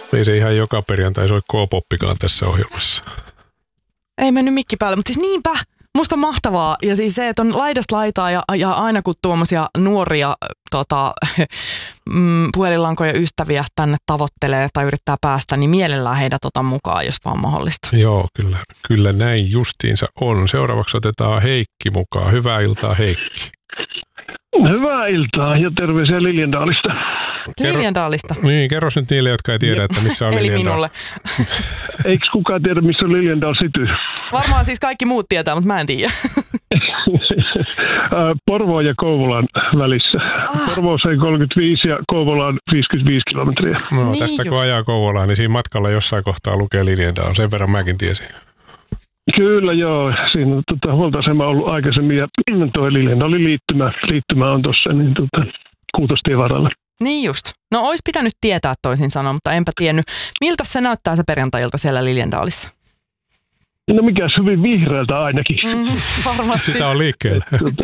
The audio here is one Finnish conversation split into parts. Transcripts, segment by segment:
Ei se ihan joka perjantai soi K-poppikaan tässä ohjelmassa. Ei mennyt mikki päälle, mutta siis niinpä. Musta on mahtavaa. Ja siis se, että on laidasta laitaa ja aina kun tuommoisia nuoria puhelinlankoja ystäviä tänne tavoittelee tai yrittää päästä, niin mielellään heidät otan mukaan, jos vaan mahdollista. Joo, kyllä näin justiinsa on. Seuraavaksi otetaan Heikki mukaan. Hyvää iltaa, Heikki. Hyvää iltaa ja terveisiä Liljendaalista. Liljendaalista? Niin, kerros nyt niille, jotka ei tiedä, että missä on Liljendaal. Eli minulle. Eikö kukaan tiedä, missä on Liljendaal City? Varmaan siis kaikki muut tietää, mutta mä en tiedä. Porvoon ja Kouvolan välissä. Porvooseen 35 ja Kouvolaan 55 kilometriä. No, niin tästä just. kun ajaa Kouvolaan, niin siinä matkalla jossain kohtaa lukee Liljendaal. Sen verran mäkin tiesin. Kyllä joo, siinä on huoltoasema ollut aikaisemmin ja tuo Liljendaalin liittymä on tuossa niin, Kuutostien varrella. Niin just. No ois pitänyt tietää toisin sanoen, mutta enpä tiennyt. Miltä se näyttää se perjantai-ilta siellä Liljendaalissa? No mikäs hyvin vihreältä ainakin. Varmasti. Sitä on liikkeellä.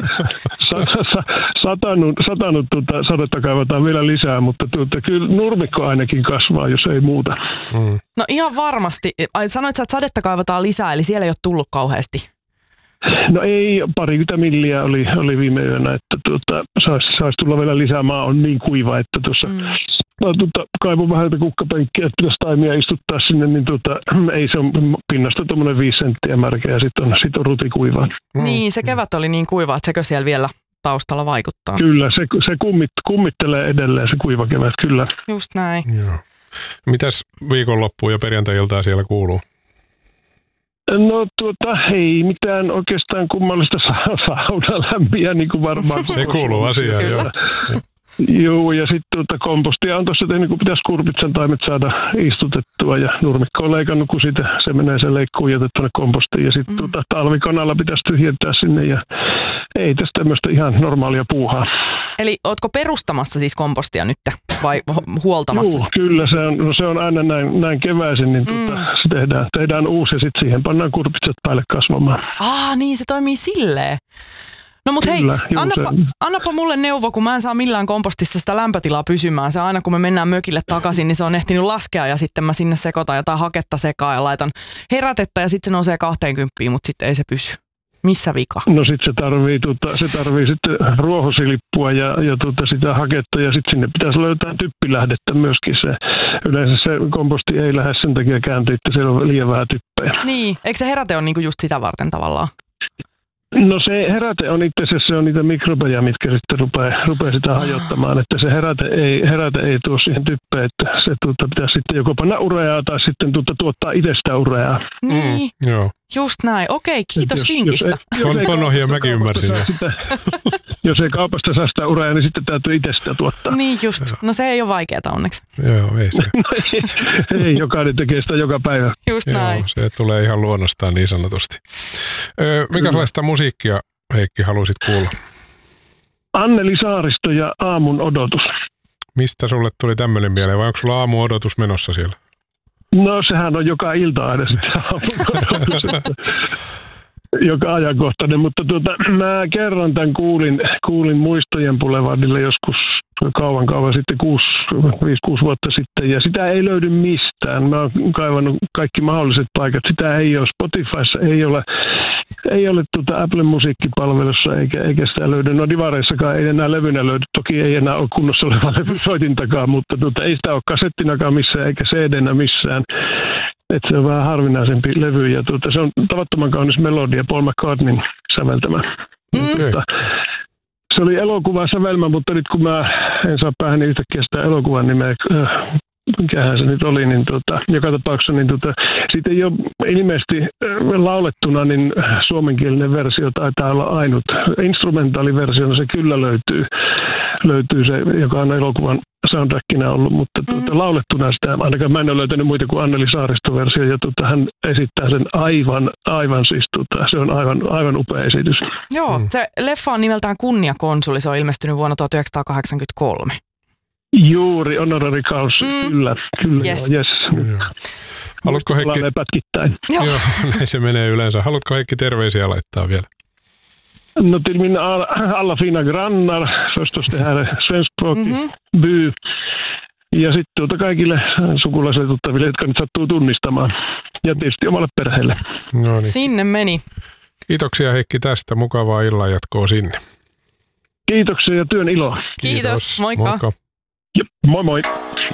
Satanut sadetta kaivataan vielä lisää, mutta kyllä nurmikko ainakin kasvaa, jos ei muuta. No ihan varmasti. Sanoit sä, että sadetta kaivataan lisää, eli siellä ei ole tullut kauheasti. No ei, 20 milliä oli viime yönä, että saisi tulla vielä lisää. Maa on niin kuiva, että tuossa kaivun vähän kukkapenkkiä, että pitäisi taimia istuttaa sinne, niin ei se on pinnasta tuommoinen 5 senttiä märkä ja sitten on rutikuivaa. Niin, se kevät oli niin kuiva, että sekö siellä vielä taustalla vaikuttaa? Kyllä, se kummittelee edelleen se kuiva kevät, kyllä. Just näin. Joo. Mitäs viikonloppuun ja perjantai-iltaa siellä kuuluu? No ei mitään oikeastaan kummallista saunalämpiä, niin kuin varmaan. Se kuuluu asiaan, joo. Joo, ja sitten kompostia on tuossa tehnyt, kun pitäisi kurpitsan taimet saada istutettua, ja nurmikko on leikannut, kun se menee se leikkuu jätet tuonne kompostiin, ja sitten talvikanalla pitäisi tyhjentää sinne, ja ei tästä tämmöistä ihan normaalia puuhaa. Eli ootko perustamassa siis kompostia nyt, vai huoltamassa? Joo, kyllä, se on aina näin keväisin, niin se tehdään uusi, ja sitten siihen pannaan kurpitsat päälle kasvamaan. Niin se toimii silleen. No mut hei, annapa mulle neuvo, kun mä en saa millään kompostissa sitä lämpötilaa pysymään. Se aina kun me mennään mökille takaisin, niin se on ehtinyt laskea ja sitten mä sinne sekoitan jotain haketta sekaan ja laitan herätettä ja sitten se nousee 20, mutta sitten ei se pysy. Missä vika? No sit se tarvii sitten ruohosilippua ja sitä haketta ja sitten sinne pitäisi löytää typpilähdettä myöskin. Yleensä se komposti ei lähde sen takia kääntyä, että siellä on liian vähän typpejä. Niin, eikö se heräte ole niinku just sitä varten tavallaan? No se heräte on itse asiassa se on niitä mikrobeja, mitkä sitten rupeaa sitä hajottamaan, että se heräte ei tuo siihen typpeen, että se pitäisi sitten joko panna ureaa tai sitten tuottaa itsestä ureaa. Niin, joo. Just näin. Okei, kiitos vinkistä. Ton ohjeen mäkin ymmärsin. Jos ei kaupasta saa sitä ureaa, niin sitten täytyy itse sitä tuottaa. Niin just. No se ei ole vaikeaa onneksi. Joo, ei se. Ei, jokainen tekee sitä joka päivä. Just näin. Joo, se tulee ihan luonnostaan niin sanotusti. Minkälaista musiikkia, Heikki, haluaisit kuulla? Anneli Saaristo ja Aamun odotus. Mistä sulle tuli tämmöinen mieleen, vai onko sulla aamun odotus menossa siellä? No sehän on joka ilta aina sitten aamun odotus. Joka ajankohtainen, mutta mä kerran tämän kuulin Muistojen Boulevardille joskus kauan sitten, 5-6 vuotta sitten, ja sitä ei löydy mistään. Mä oon kaivannut kaikki mahdolliset paikat. Sitä ei ole Spotifyssa, ei ole Apple musiikkipalvelussa, eikä sitä löydy. No divareissakaan ei enää levynä löydy. Toki ei enää ole kunnossa oleva levy soitintakaan, mutta ei sitä ole kasettinakaan missään, eikä CD-nä missään. Että se on vähän harvinaisempi levy, ja se on tavattoman kaunis melodia, Paul McCartneyn säveltämä. Se oli elokuvan sävelmä, mutta nyt kun mä en saa päähän yhtäkkiä sitä elokuvan nimeä, mikähän se nyt oli, niin joka tapauksessa niin siitä ei ole ilmeisesti laulettuna, niin suomenkielinen versio taitaa olla ainut. Instrumentaaliversiona se kyllä löytyy se, joka on elokuvan soundtrackina ollut, mutta laulettuna sitä ainakaan mä en ole löytänyt muita kuin Anneli Saaristo-versio, ja hän esittää sen aivan siis, se on aivan upea esitys. Joo, se leffa on nimeltään Kunniakonsuli, se on ilmestynyt vuonna 1983. Juuri, honorary causa, kyllä, yes. Yes. Haluatko Heikki? Pätkittäin. Joo, näin se menee yleensä. Haluatko Heikki terveisiä laittaa vielä? No till mina alla fina grannar, förstås det här svenskspråkig by. Ja sitten kaikille sukulaisille tuttaville, jotka nyt sattuu tunnistamaan. Ja tietysti omalle perheelle. No niin. Sinne meni. Kiitoksia Heikki tästä. Mukavaa illanjatkoa sinne. Kiitoksia ja työn iloa. Kiitos. Moikka. Moikka. Jep, moi moi.